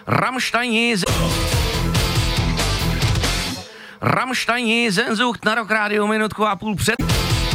Rammsteini Sehnsucht na Rock Radio minutku a půl před.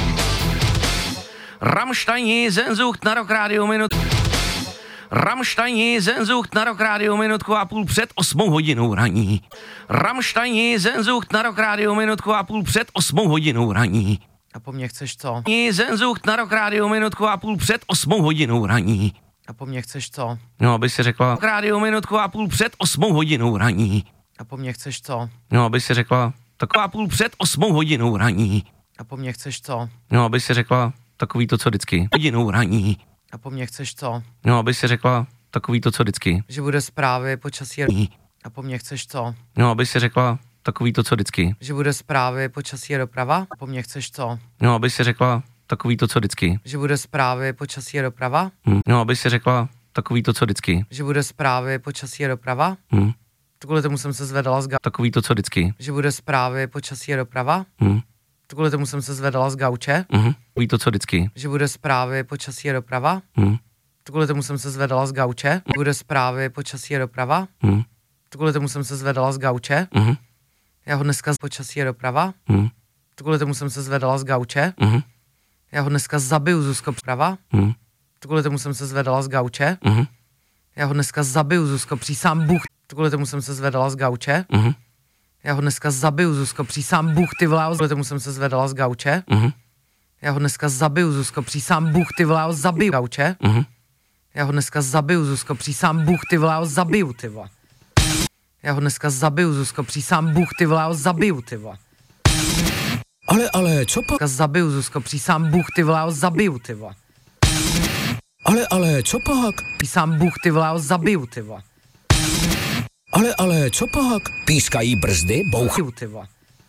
Rammsteini Sehnsucht na Rock Radio Rammsteini Sehnsucht na Rock Radio minutku a půl před 8 hodinou raní. Rammsteini Sehnsucht na Rock Radio minutku a půl před 8 hodinou raní. A po mně chceš co? Sehnsucht na Rock Radio minutku a půl před 8 hodinou raní. A po mně chceš co? No, aby si řekla Rock Radio minutku a půl před 8 hodinou raní. A po mně chceš co? No, aby si řekla taková půl před 8 hodinou raní. A po mně chceš co? No, aby si řekla takový to, co vždycky. Hodinou raní. A po mně chceš co? No, aby si řekla takový to, co vždycky. Že bude zprávy, počasí. A po mně chceš co? No, aby si řekla takový to, co vždycky. Že bude zprávy, počasí a doprava. A po mně chceš co? No, aby si řekla takový to, co vždycky. Že bude zprávy, počasí a doprava. No, aby si řekla takový to, co vždycky. Že bude zprávy, počasí a doprava. Kvůli tomu jsem se zvedala z gauče. Takový to, co vždycky. Že bude zprávy, počasí a doprava. Kvůli tomu jsem se zvedala z gauče. Takový to, co vždycky. Že bude zprávy, počasí a doprava. Kvůli tomu jsem se zvedala z gauče. Bude zprávy, počasí a doprava. Kvůli tomu jsem se zvedala z gauče. Já ho dneska počasí a doprava. Kvůli tomu jsem se zvedala z gauče. Já ho dneska zabiju, Zuzko, prava. Kvůli tomu jsem se zvedala z gauče. Já ho dneska zabiju, Zuzko, přísám Bůh. Kvůli tomu jsem se zvedala z gauče. Já ho dneska zabiju, Zuzko, přísám Bůh, ty vláo. Kvůli tomu jsem se zvedala z gauče. Já ho dneska zabiju, Zuzko, přísám Bůh, ty vláo, zabiju gauče. Já ho dneska zabiju, Zuzko, přísám Bůh, ty vláo, zabiju, ty vla. Já ho dneska zabiju, Zuzko, přísám Bůh, ty vláo, zabiju, ty vla. Ale, co pak? Zabiju, Zuzko, přísám Bůh, ty vláo, zabiju, ty vla. Ale, co pak? Přísám Bůh, ty vláo, zabiju, ty vla. Ale, co pak? Pískají brzdy, bouchá. Ty vla.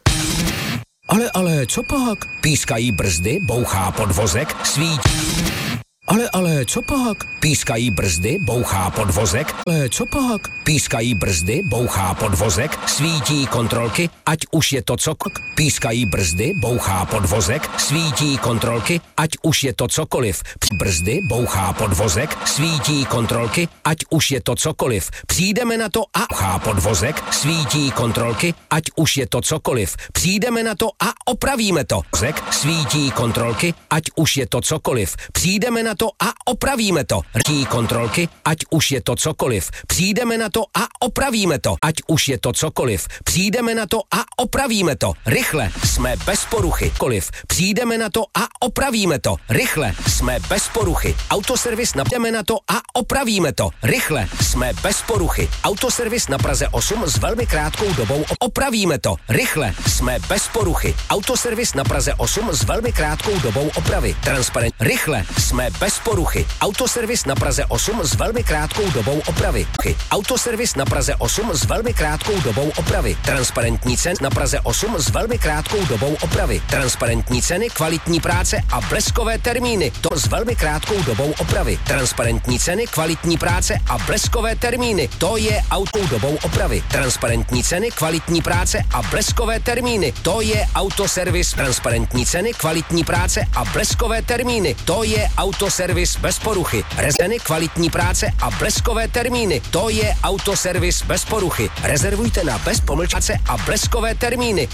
Ale, co pak? Pískají brzdy, bouchá podvozek, svítí. Ale, co pak? Pískají brzdy, bouchá podvozek. Ale, co pak? Pískají brzdy, bouchá podvozek, svítí kontrolky, ať už je to cokoliv. Pískají brzdy, bouchá podvozek, svítí kontrolky, ať už je to cokoliv. Brzdy, bouchá podvozek, svítí kontrolky, ať už je to cokoliv. Přijdeme na to a bouchá podvozek, svítí kontrolky, ať už je to cokoliv. Přijdeme na to a opravíme to. Svítí kontrolky, ať už je to cokoliv. Přijdeme na to a opravíme to. Rtí kontrolky, ať už je to cokoliv. Přijdeme na to a opravíme to. Ať už je to cokoliv. Přijdeme na to a opravíme to. Rychle, jsme bez poruchy. Koliv. Přijdeme na to a opravíme to. Rychle, jsme bez poruchy. Autoservis najdeme na to a opravíme to. Rychle, jsme bez poruchy. Autoservis na Praze 8 s velmi krátkou dobou opravíme to. Rychle, jsme bez poruchy. Autoservis na Praze 8 s velmi krátkou dobou opravy. Transparent. Rychle, jsme bez poruchy. Autoservis na Praze 8 s velmi krátkou dobou opravy. Autoservis na Praze 8 s velmi krátkou dobou opravy. Transparentní cen na Praze 8 s velmi krátkou dobou opravy. Transparentní ceny, kvalitní práce a bleskové termíny. To s velmi krátkou dobou opravy. Transparentní ceny, kvalitní práce a bleskové termíny. To je autou dobou opravy. Transparentní ceny, kvalitní práce a bleskové termíny. To je autoservis. Transparentní ceny, kvalitní práce a bleskové termíny. To je autoservis bez poruchy. Rezeny, kvalitní práce a bleskové termíny. To je autoservis bez poruchy. Rezervujte na bez pomlčace a bleskové termíny.